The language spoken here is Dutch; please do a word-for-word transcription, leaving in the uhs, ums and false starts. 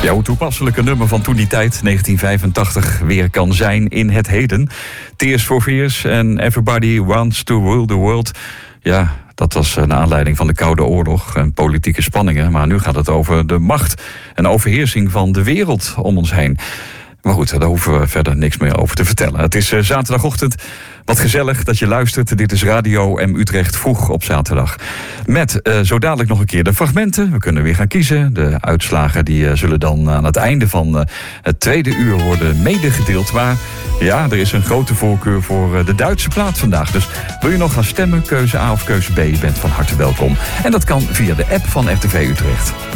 Ja, hoe toepasselijke nummer van toen die tijd, negentien vijfentachtig, weer kan zijn in het heden. Tears for Fears en Everybody Wants to Rule the World. Ja, dat was naar aanleiding van de Koude Oorlog en politieke spanningen. Maar nu gaat het over de macht en overheersing van de wereld om ons heen. Maar goed, daar hoeven we verder niks meer over te vertellen. Het is uh, zaterdagochtend. Wat gezellig dat je luistert. Dit is Radio M Utrecht vroeg op zaterdag. Met uh, zo dadelijk nog een keer de fragmenten. We kunnen weer gaan kiezen. De uitslagen die uh, zullen dan aan het einde van uh, het tweede uur worden medegedeeld. Maar ja, er is een grote voorkeur voor uh, de Duitse plaat vandaag. Dus wil je nog gaan stemmen, keuze A of keuze B, je bent van harte welkom. En dat kan via de app van R T V Utrecht.